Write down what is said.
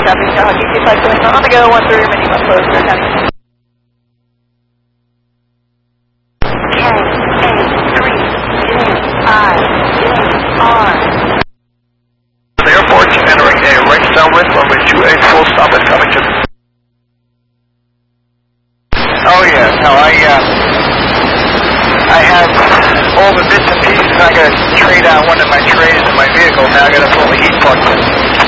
traffic, Tahoe, T5 on the go, 13, remaining on close, Fair County. Airport entering a right downwind runway 28, full stop at Covington. Oh yeah, no, I have all the bits and pieces. I got to trade out one of my trays in my vehicle. Now I got to pull the heat plug in.